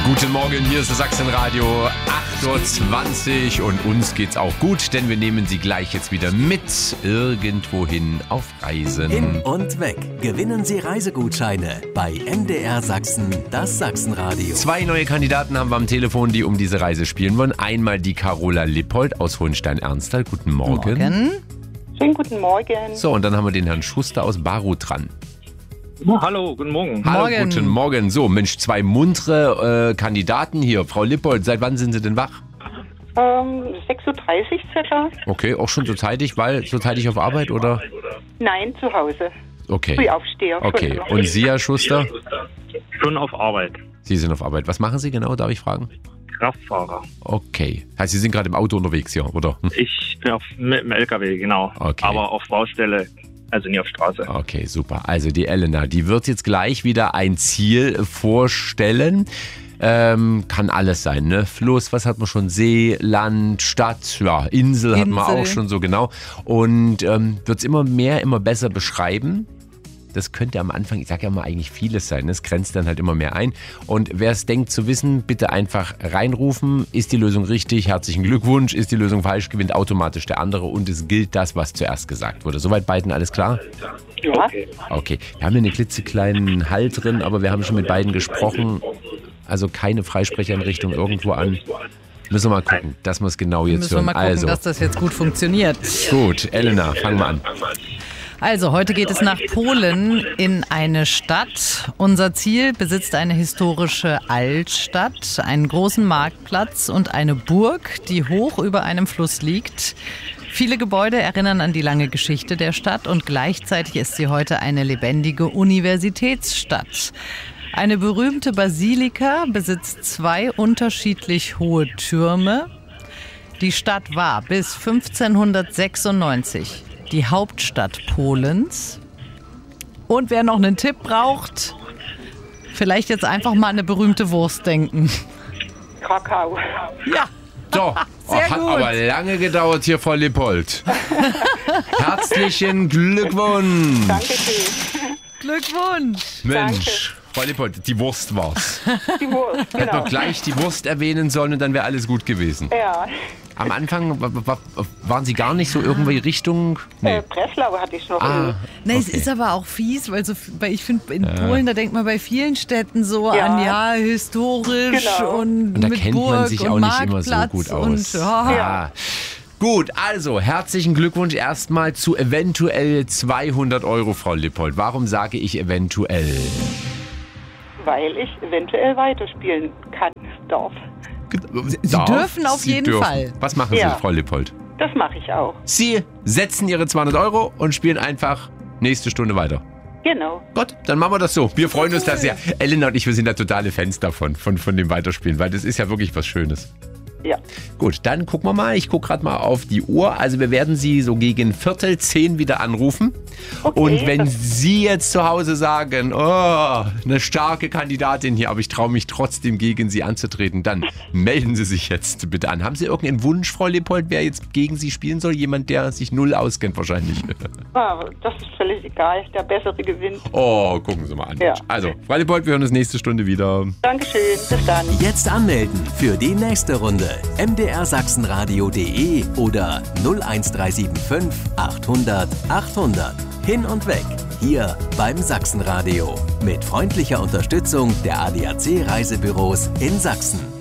Guten Morgen, hier ist das Sachsenradio 8.20 Uhr und uns geht's auch gut, denn wir nehmen Sie gleich jetzt wieder mit irgendwohin auf Reisen. Hin und weg. Gewinnen Sie Reisegutscheine bei MDR Sachsen, das Sachsenradio. 2 neue Kandidaten haben wir am Telefon, die um diese Reise spielen wollen. Einmal die Carola Lippold aus Hohenstein-Ernsthal. Guten Morgen. Schönen guten Morgen. So, und dann haben wir den Herrn Schuster aus Baruth dran. Hallo, guten Morgen. Hallo, Morgen. guten Morgen. So, Mensch, 2 muntere Kandidaten hier. Frau Lippold, seit wann sind Sie denn wach? 6.30 Uhr circa. Okay, auch schon so zeitig, weil so zeitig auf Arbeit, oder? Nein, zu Hause. Okay. Frühaufsteher. Okay, und Sie, Herr Schuster? Schon auf Arbeit. Sie sind auf Arbeit. Was machen Sie genau, darf ich fragen? Kraftfahrer. Okay. Heißt, Sie sind gerade im Auto unterwegs, ja, oder? Ich bin mit dem LKW, genau. Okay. Aber auf Baustelle, also nie auf Straße. Okay, super. Also die Elena, die wird jetzt gleich wieder ein Ziel vorstellen. Kann alles sein, ne? Fluss, was hat man schon? See, Land, Stadt, ja, Insel hat man auch schon so genau. Und wird es immer mehr, immer besser beschreiben. Das könnte am Anfang, ich sage ja mal, eigentlich vieles sein. Das grenzt dann halt immer mehr ein. Und wer es denkt zu wissen, bitte einfach reinrufen. Ist die Lösung richtig? Herzlichen Glückwunsch. Ist die Lösung falsch? Gewinnt automatisch der andere. Und es gilt das, was zuerst gesagt wurde. Soweit beiden alles klar? Ja. Okay. Wir haben hier einen klitzekleinen Hall drin, aber wir haben schon mit beiden gesprochen. Also keine Freisprecheinrichtung irgendwo an. Müssen wir mal gucken, dass wir es genau jetzt Müssen wir hören. mal gucken, dass das jetzt gut funktioniert. Gut, Elena, fangen wir an. Also, heute geht es nach Polen in eine Stadt. Unser Ziel besitzt eine historische Altstadt, einen großen Marktplatz und eine Burg, die hoch über einem Fluss liegt. Viele Gebäude erinnern an die lange Geschichte der Stadt und gleichzeitig ist sie heute eine lebendige Universitätsstadt. Eine berühmte Basilika besitzt 2 unterschiedlich hohe Türme. Die Stadt war bis 1596 die Hauptstadt Polens. Und wer noch einen Tipp braucht, vielleicht jetzt einfach mal an eine berühmte Wurst denken. Krakau. Ja, So, Sehr hat gut. aber lange gedauert hier, Frau Lippold. Herzlichen Glückwunsch. Dankeschön. Glückwunsch. Mensch, Frau Lippold, die Wurst war's. Die Wurst, Hätte genau. noch gleich die Wurst erwähnen sollen und dann wäre alles gut gewesen. Ja. Am Anfang waren Sie gar nicht so irgendwie Richtung... Nee. Breslau hatte ich noch. Nee, es Okay. ist aber auch fies, weil ich finde, in Polen, da denkt man bei vielen Städten so Ja. an, ja, historisch Genau. und Und da mit kennt Burg man sich und auch nicht immer so Marktplatz gut aus. Und, ja. Gut, also herzlichen Glückwunsch erstmal zu eventuell 200 €, Frau Lippold. Warum sage ich eventuell? Weil ich eventuell weiterspielen kann, darf. Sie dürfen auf jeden Fall. Was machen Ja. Sie, Frau Lippold? Das mache ich auch. Sie setzen Ihre 200 € und spielen einfach nächste Stunde weiter. Genau. Gut, dann machen wir das so. Wir freuen uns da sehr. Elena und ich, wir sind da totale Fans davon, von dem Weiterspielen, weil das ist ja wirklich was Schönes. Ja. Gut, dann gucken wir mal. Ich gucke gerade mal auf die Uhr. Also wir werden Sie so gegen 9:45 wieder anrufen. Okay, Und wenn das- Sie jetzt zu Hause sagen, oh, eine starke Kandidatin hier, aber ich traue mich trotzdem gegen Sie anzutreten, dann melden Sie sich jetzt bitte an. Haben Sie irgendeinen Wunsch, Frau Lippold, wer jetzt gegen Sie spielen soll? Jemand, der sich null auskennt wahrscheinlich. Das ist völlig egal. Der Bessere gewinnt. Oh, gucken Sie mal an. Ja. Also, Frau Lippold, wir hören uns nächste Stunde wieder. Dankeschön. Bis dann. Jetzt anmelden für die nächste Runde. mdrsachsenradio.de oder 01375 800 800. Hin und weg. Hier beim Sachsenradio. Mit freundlicher Unterstützung der ADAC Reisebüros in Sachsen.